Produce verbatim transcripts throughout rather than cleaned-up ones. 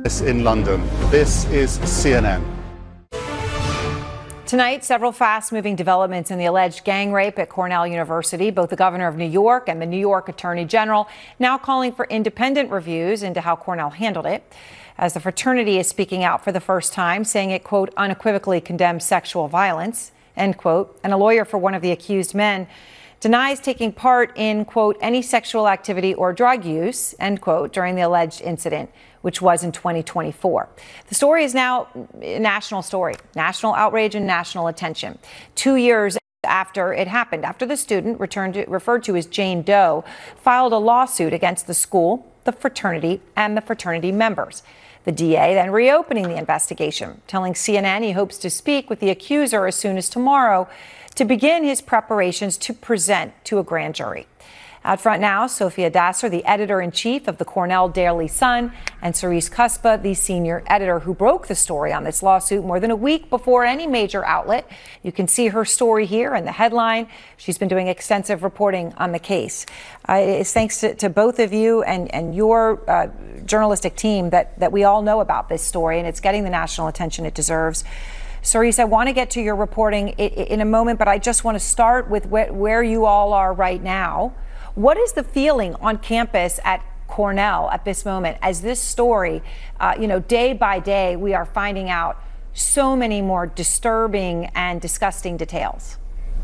In London. This is C N N. Tonight, several fast-moving developments in the alleged gang rape at Cornell University. Both the governor of New York and the New York Attorney General now calling for independent reviews into how Cornell handled it, as the fraternity is speaking out for the first time, saying it, quote, unequivocally condemns sexual violence, end quote. And a lawyer for one of the accused men denies taking part in, quote, any sexual activity or drug use, end quote, during the alleged incident, which was in twenty twenty-four. The story is now a national story, national outrage and national attention. Two years after it happened, after the student, returned to, referred to as Jane Doe, filed a lawsuit against the school, the fraternity, and the fraternity members. The D A then reopening the investigation, telling C N N he hopes to speak with the accuser as soon as tomorrow to begin his preparations to present to a grand jury. Out front now, Sophia Dasser, the editor-in-chief of the Cornell Daily Sun, and Cerise Cuspa, the senior editor who broke the story on this lawsuit more than a week before any major outlet. You can see her story here in the headline. She's been doing extensive reporting on the case. Uh, it's thanks to, to both of you and, and your uh, journalistic team that, that we all know about this story, and it's getting the national attention it deserves. Cerise, I want to get to your reporting in a moment, but I just want to start with wh- where you all are right now. What is the feeling on campus at Cornell at this moment as this story, uh, you know, day by day, we are finding out so many more disturbing and disgusting details?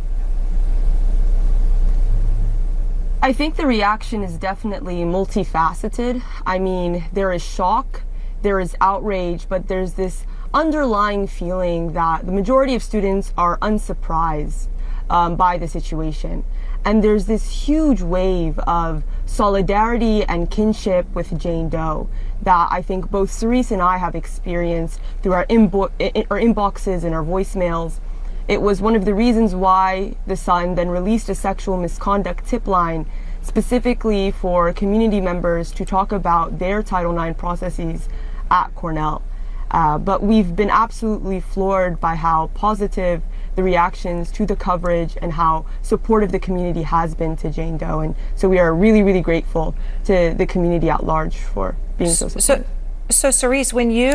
I think the reaction is definitely multifaceted. I mean, there is shock, there is outrage, but there's this underlying feeling that the majority of students are unsurprised um, by the situation. And there's this huge wave of solidarity and kinship with Jane Doe that I think both Cerise and I have experienced through our, inbo- our inboxes and our voicemails. It was one of the reasons why The Sun then released a sexual misconduct tip line specifically for community members to talk about their Title nine processes at Cornell. Uh, but we've been absolutely floored by how positive the reactions to the coverage and how supportive the community has been to Jane Doe. And so we are really, really grateful to the community at large for being so supportive. So, so Cerise, when you